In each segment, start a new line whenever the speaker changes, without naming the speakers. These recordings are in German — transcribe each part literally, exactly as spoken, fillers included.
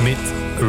Mit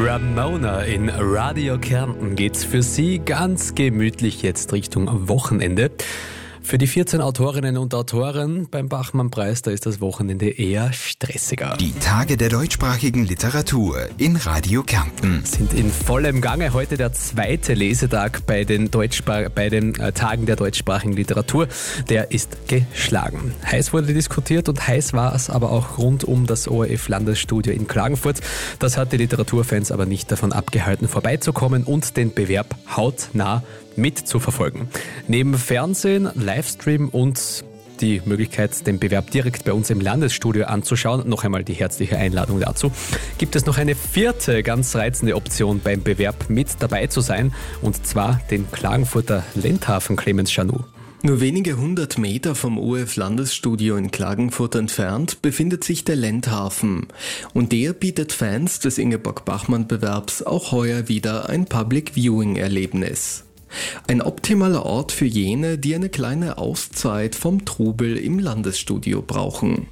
Ramona in Radio Kärnten geht's für Sie ganz gemütlich jetzt Richtung Wochenende. Für die vierzehn Autorinnen und Autoren beim Bachmann-Preis, da ist das Wochenende eher stressiger.
Die Tage der deutschsprachigen Literatur in Radio Kärnten
Sind in vollem Gange. Heute der zweite Lesetag bei den, Deutschspra- bei den äh, Tagen der deutschsprachigen Literatur. Der ist geschlagen. Heiß wurde diskutiert und heiß war es aber auch rund um das O R F-Landesstudio in Klagenfurt. Das hat die Literaturfans aber nicht davon abgehalten, vorbeizukommen und den Bewerb hautnah mitzuverfolgen. Neben Fernsehen, Livestream und die Möglichkeit, den Bewerb direkt bei uns im Landesstudio anzuschauen, noch einmal die herzliche Einladung dazu, gibt es noch eine vierte ganz reizende Option beim Bewerb mit dabei zu sein, und zwar den Klagenfurter Lendhafen, Clemens Chanou.
Nur wenige hundert Meter vom O R F-Landesstudio in Klagenfurt entfernt befindet sich der Lendhafen. Und der bietet Fans des Ingeborg-Bachmann-Bewerbs auch heuer wieder ein Public-Viewing-Erlebnis. Ein optimaler Ort für jene, die eine kleine Auszeit vom Trubel im Landesstudio brauchen.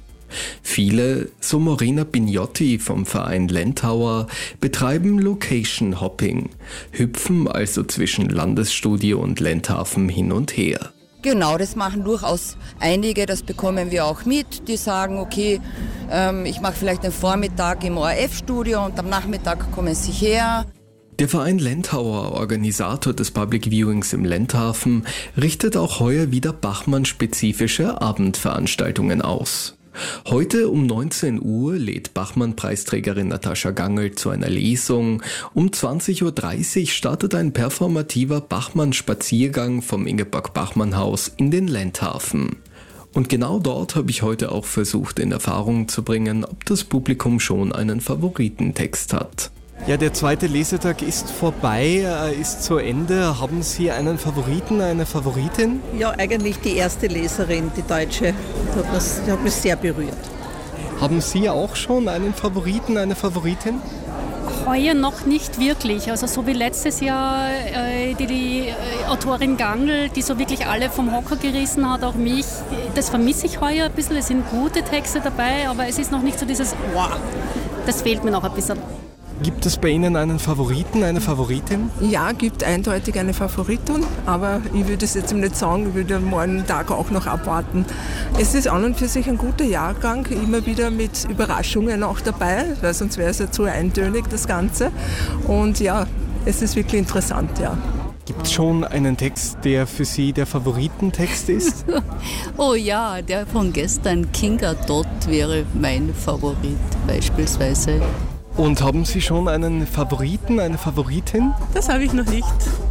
Viele, so Morena Bignotti vom Verein Lendhauer, betreiben Location Hopping, hüpfen also zwischen Landesstudio und Lendhafen hin und her.
Genau, das machen durchaus einige, das bekommen wir auch mit, die sagen, okay, ähm, ich mache vielleicht den Vormittag im O R F-Studio und am Nachmittag kommen sie her.
Der Verein Lendhauer, Organisator des Public Viewings im Lendhafen, richtet auch heuer wieder Bachmann-spezifische Abendveranstaltungen aus. Heute um neunzehn Uhr lädt Bachmann-Preisträgerin Natascha Gangl zu einer Lesung. Um zwanzig Uhr dreißig startet ein performativer Bachmann-Spaziergang vom Ingeborg-Bachmann-Haus in den Lendhafen. Und genau dort habe ich heute auch versucht, in Erfahrung zu bringen, ob das Publikum schon einen Favoritentext hat.
Ja, der zweite Lesetag ist vorbei, ist zu Ende. Haben Sie einen Favoriten, eine Favoritin?
Ja, eigentlich die erste Leserin, die Deutsche. Die hat mich, die hat mich sehr berührt.
Haben Sie auch schon einen Favoriten, eine Favoritin?
Heuer noch nicht wirklich. Also so wie letztes Jahr äh, die, die äh, Autorin Gangl, die so wirklich alle vom Hocker gerissen hat, auch mich. Das vermisse ich heuer ein bisschen. Es sind gute Texte dabei, aber es ist noch nicht so dieses wow. Das fehlt mir noch ein bisschen.
Gibt es bei Ihnen einen Favoriten, eine Favoritin?
Ja, gibt eindeutig eine Favoritin, aber ich würde es jetzt nicht sagen, ich würde morgen Tag auch noch abwarten. Es ist an und für sich ein guter Jahrgang, immer wieder mit Überraschungen auch dabei, weil sonst wäre es ja zu eintönig, das Ganze. Und ja, es ist wirklich interessant, ja.
Gibt es schon einen Text, der für Sie der Favoritentext ist?
Oh ja, der von gestern, Kinga Dott, wäre mein Favorit beispielsweise.
Und haben Sie schon einen Favoriten, eine Favoritin?
Das habe ich noch nicht.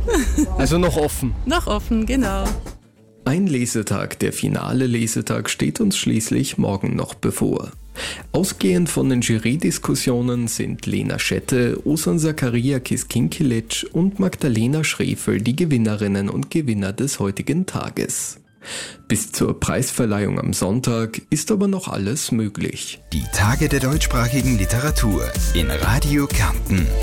Also noch offen?
Noch offen, genau.
Ein Lesetag, der finale Lesetag, steht uns schließlich morgen noch bevor. Ausgehend von den Jury-Diskussionen sind Lena Schette, Osan Zakaria Kiskinkilic und Magdalena Schrefel die Gewinnerinnen und Gewinner des heutigen Tages. Bis zur Preisverleihung am Sonntag ist aber noch alles möglich.
Die Tage der deutschsprachigen Literatur in Radio Kärnten.